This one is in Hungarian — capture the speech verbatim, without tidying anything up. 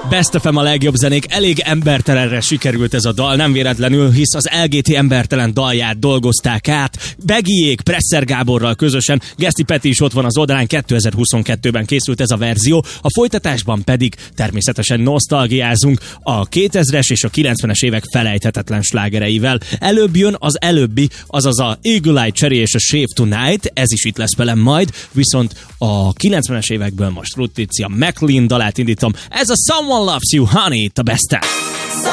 Best ef em a legjobb zenék, elég embertelenre sikerült ez a dal, nem véletlenül, hisz az el gé té embertelen dalját dolgozták át. Begiék Presser Gáborral közösen, Geszti Peti is ott van az oldalán, kétezer-huszonkettőben készült ez a verzió, a folytatásban pedig természetesen nosztalgiázunk a kétezres és a kilencvenes évek felejthetetlen slágereivel. Előbb jön az előbbi, azaz a Eagle Eye Cherry és a Shave Tonight, ez is itt lesz velem majd, viszont a kilencvenes évekből most Leticia McLean dalát indítom, ez a Someone Loves You Honey, itt a Best of.